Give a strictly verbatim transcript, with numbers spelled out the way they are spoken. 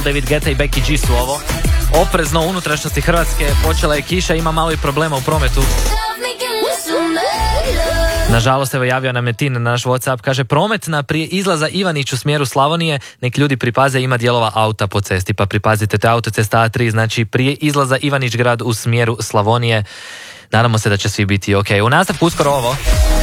David Guetta i Becky G su ovo. Oprezno u unutrašnjosti Hrvatske, počela je kiša, ima malo i problema u prometu. Nažalost, evo javio nam je Tin na naš WhatsApp, kaže promet na prije izlaza Ivanić u smjeru Slavonije, nek ljudi pripaze, ima dijelova auta po cesti, pa pripazite, to je autocesta A tri, znači prije izlaza Ivanić grad u smjeru Slavonije. Nadamo se da će svi biti ok. U nastavku uskoro ovo.